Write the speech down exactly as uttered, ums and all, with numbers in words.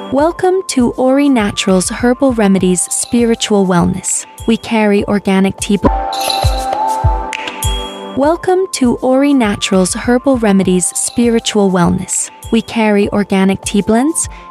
Welcome to Ori Naturals Herbal Remedies Spiritual Wellness. We carry organic tea. Welcome to Ori Naturals Herbal Remedies Spiritual Wellness. We carry organic tea blends,